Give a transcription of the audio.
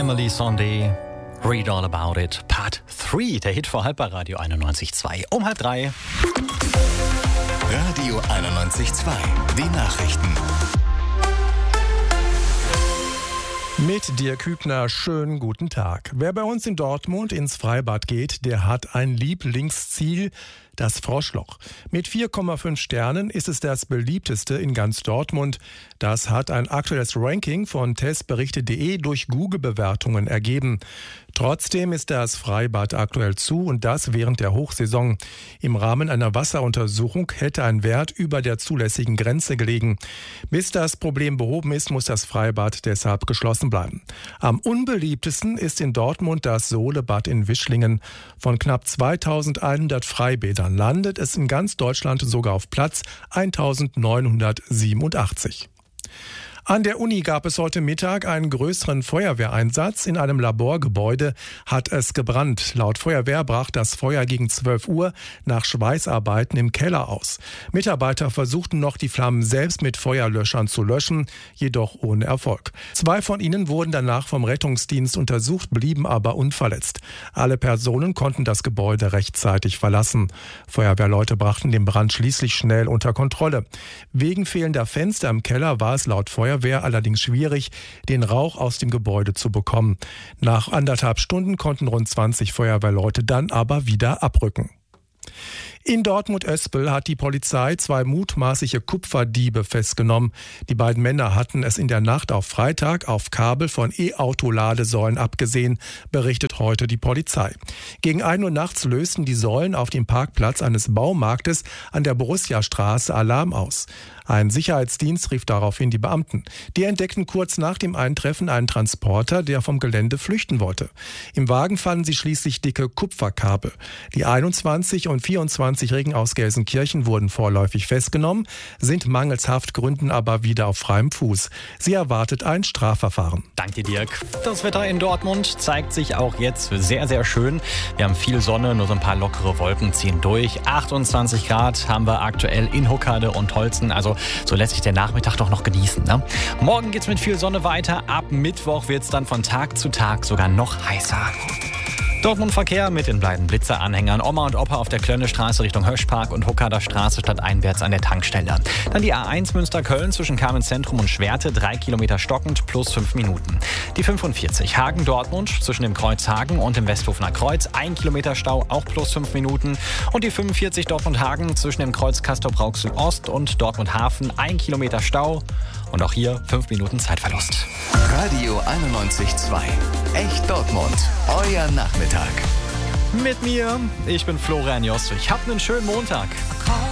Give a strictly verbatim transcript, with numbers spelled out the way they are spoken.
Emily Sondé, Read All About It, Part drei, der Hit vor halb bei Radio einundneunzig Komma zwei. Um halb drei. Radio einundneunzig Komma zwei, die Nachrichten. Mit Dirk Hübner, schönen guten Tag. Wer bei uns in Dortmund ins Freibad geht, der hat ein Lieblingsziel, das Froschloch. Mit vier Komma fünf Sternen ist es das beliebteste in ganz Dortmund. Das hat ein aktuelles Ranking von testberichte punkt de durch Google-Bewertungen ergeben. Trotzdem ist das Freibad aktuell zu und das während der Hochsaison. Im Rahmen einer Wasseruntersuchung hätte ein Wert über der zulässigen Grenze gelegen. Bis das Problem behoben ist, muss das Freibad deshalb geschlossen bleiben. Am unbeliebtesten ist in Dortmund das Sohlebad in Wischlingen. Von knapp zweitausendeinhundert Freibädern landet es in ganz Deutschland sogar auf Platz eintausendneunhundertsiebenundachtzig. An der Uni gab es heute Mittag einen größeren Feuerwehreinsatz. In einem Laborgebäude hat es gebrannt. Laut Feuerwehr brach das Feuer gegen zwölf Uhr nach Schweißarbeiten im Keller aus. Mitarbeiter versuchten noch, die Flammen selbst mit Feuerlöschern zu löschen, jedoch ohne Erfolg. Zwei von ihnen wurden danach vom Rettungsdienst untersucht, blieben aber unverletzt. Alle Personen konnten das Gebäude rechtzeitig verlassen. Feuerwehrleute brachten den Brand schließlich schnell unter Kontrolle. Wegen fehlender Fenster im Keller war es laut Feuerwehr Feuerwehr allerdings schwierig, den Rauch aus dem Gebäude zu bekommen. Nach anderthalb Stunden konnten rund zwanzig Feuerwehrleute dann aber wieder abrücken. In Dortmund-Oespel hat die Polizei zwei mutmaßliche Kupferdiebe festgenommen. Die beiden Männer hatten es in der Nacht auf Freitag auf Kabel von E-Auto-Ladesäulen abgesehen, berichtet heute die Polizei. Gegen ein Uhr nachts lösten die Säulen auf dem Parkplatz eines Baumarktes an der Borussia-Straße Alarm aus. Ein Sicherheitsdienst rief daraufhin die Beamten. Die entdeckten kurz nach dem Eintreffen einen Transporter, der vom Gelände flüchten wollte. Im Wagen fanden sie schließlich dicke Kupferkabel. Die einundzwanzig- und vierundzwanzigjährigen aus Gelsenkirchen wurden vorläufig festgenommen, sind mangels Haftgründen aber wieder auf freiem Fuß. Sie erwartet ein Strafverfahren. Danke, Dirk. Das Wetter in Dortmund zeigt sich auch jetzt sehr, sehr schön. Wir haben viel Sonne, nur so ein paar lockere Wolken ziehen durch. achtundzwanzig Grad haben wir aktuell in Huckade und Holzen. Also so lässt sich der Nachmittag doch noch genießen, ne? Morgen geht's mit viel Sonne weiter. Ab Mittwoch wird's dann von Tag zu Tag sogar noch heißer. Dortmund-Verkehr mit den beiden Blitzer-Anhängern Oma und Opa auf der Klönnestraße Richtung Höschpark und Huckader Straße stadteinwärts an der Tankstelle. Dann die A eins Münster-Köln zwischen Kamenz-Zentrum und Schwerte, drei Kilometer stockend plus fünf Minuten. Die fünfundvierzig Hagen-Dortmund zwischen dem Kreuz Hagen und dem Westhofener Kreuz, ein Kilometer Stau, auch plus fünf Minuten. Und die fünfundvierzig Dortmund-Hagen zwischen dem Kreuz Castor-Brauxel Ost und Dortmund-Hafen, ein Kilometer Stau. Und auch hier fünf Minuten Zeitverlust. Radio einundneunzig Komma zwei. Echt Dortmund. Euer Nachmittag. Mit mir, ich bin Florian Jost. Ich hab einen schönen Montag.